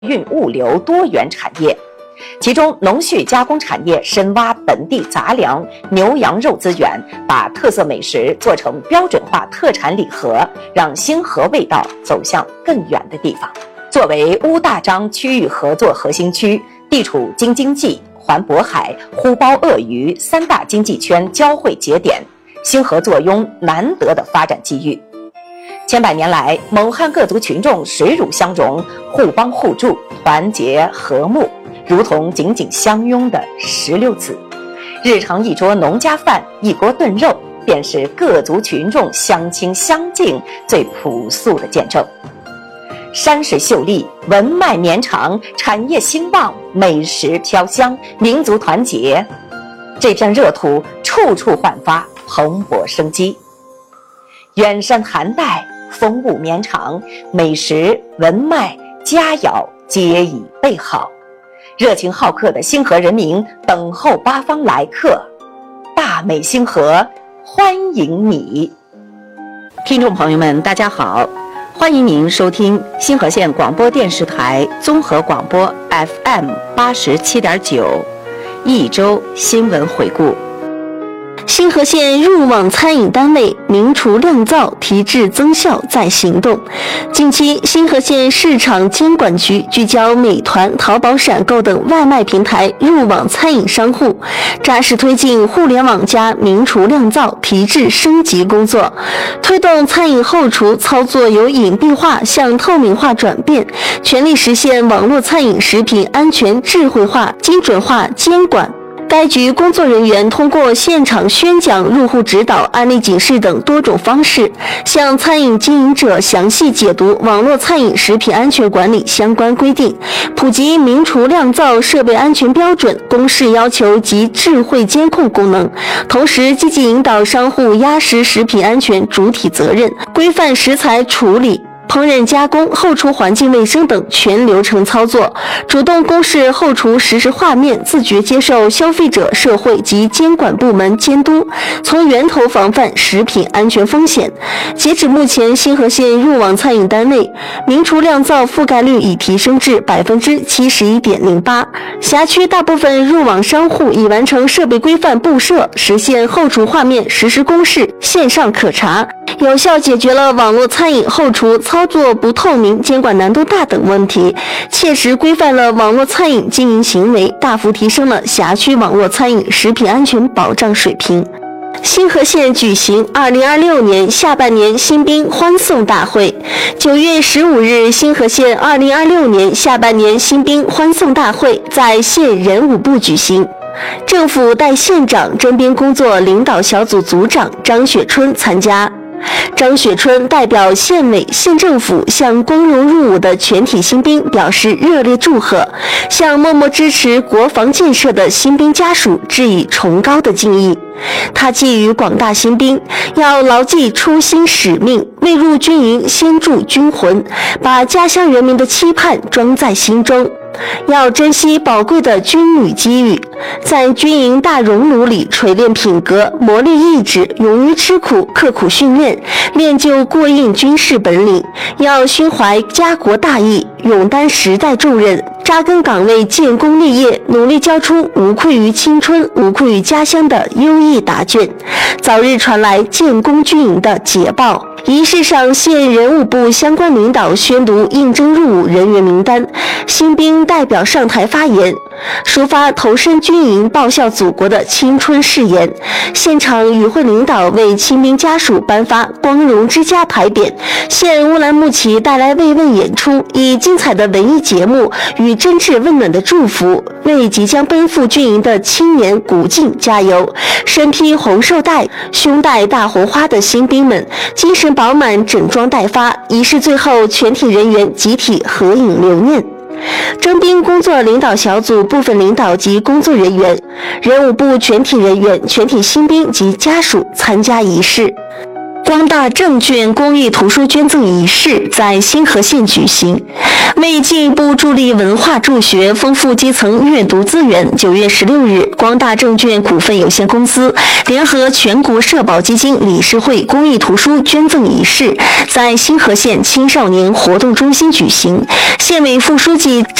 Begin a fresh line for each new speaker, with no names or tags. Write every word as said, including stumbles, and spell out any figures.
运物流多元产业。其中，农畜加工产业深挖本地杂粮、牛羊肉资源，把特色美食做成标准化特产礼盒，让星河味道走向更远的地方。作为乌大张区域合作核心区，地处京津冀、环渤海、呼包鄂渝三大经济圈交汇节点，星河坐拥难得的发展机遇。千百年来，蒙汉各族群众水乳相融，互帮互助，团结和睦，如同紧紧相拥的石榴籽。日常一桌农家饭，一锅炖肉，便是各族群众相亲相敬最朴素的见证。山水秀丽，文脉绵长，产业兴旺，美食飘香，民族团结，这片热土处处焕发蓬勃生机。远山寒带，风物绵长，美食文脉佳肴皆已备好，热情好客的星河人民等候八方来客，大美星河欢迎你。听众朋友们，大家好，欢迎您收听星河县广播电视台综合广播 F M 八十七点九一周新闻回顾。
星河县入网餐饮单位明厨亮灶，提质增效在行动。近期，星河县市场监管局聚焦美团、淘宝闪购等外卖平台入网餐饮商户，扎实推进互联网加明厨亮灶提质升级工作，推动餐饮后厨操作由隐蔽化向透明化转变，全力实现网络餐饮食品安全智慧化、精准化监管。该局工作人员通过现场宣讲、入户指导、案例警示等多种方式，向餐饮经营者详细解读网络餐饮食品安全管理相关规定，普及明厨亮灶设备安全标准、公示要求及智慧监控功能，同时积极引导商户压实食品安全主体责任，规范食材处理、烹饪加工、后厨环境卫生等全流程操作，主动公示后厨实时画面，自觉接受消费者、社会及监管部门监督，从源头防范食品安全风险。截止目前，星河县入网餐饮单位明厨亮灶覆盖率已提升至 百分之七十一点零八， 辖区大部分入网商户已完成设备规范布设，实现后厨画面实时公示、线上可查，有效解决了网络餐饮后厨操作不透明、监管难度大等问题，切实规范了网络餐饮经营行为，大幅提升了辖区网络餐饮食品安全保障水平。星河县举行二零二六年下半年新兵欢送大会。九月十五日，星河县二零二六年下半年新兵欢送大会在县人武部举行。政府代县长征兵工作领导小组组长张雪春参加。张雪春代表县委、县政府向光荣入伍的全体新兵表示热烈祝贺，向默默支持国防建设的新兵家属致以崇高的敬意。他寄予广大新兵，要牢记初心使命，未入军营先铸军魂，把家乡人民的期盼装在心中。要珍惜宝贵的军旅机遇，在军营大熔炉里锤炼品格，磨砺意志，勇于吃苦，刻苦训练，练就过硬军事本领。要心怀家国大义，勇担时代重任，扎根岗位，建功立业，努力交出无愧于青春、无愧于家乡的优异答卷，早日传来建功军营的捷报。仪式上，县人武部相关领导宣读应征入伍人员名单，新兵代表上台发言，抒发投身军营报效祖国的青春誓言。现场与会领导为新兵家属颁发光荣之家牌匾，县乌兰牧骑带来慰问演出，以精彩的文艺节目与真挚温暖的祝福，为即将奔赴军营的青年鼓劲加油。身披红绶带、胸戴大红花的新兵们精神饱满，整装待发。仪式最后，全体人员集体合影留念。征兵工作领导小组部分领导及工作人员、人武部全体人员、全体新兵及家属参加仪式。 光大证券公益图书捐赠仪式在新河县举行。为进一步助力文化助学，丰富基层阅读资源，九月十六日，光大证券股份有限公司联合全国社保基金理事会公益图书捐赠仪式在新河县青少年活动中心举行。县委副书记